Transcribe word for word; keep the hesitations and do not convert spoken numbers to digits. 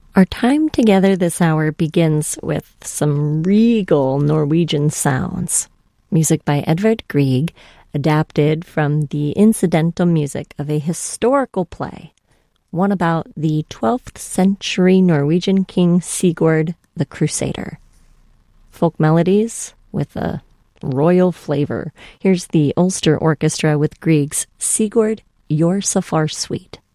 Our time together this hour begins with some regal Norwegian sounds. Music by Edvard Grieg, adapted from the incidental music of a historical play, one about the twelfth century Norwegian king Sigurd the Crusader. Folk melodies with a royal flavor. Here's the Ulster Orchestra with Grieg's Sigurd, Your Safar Suite.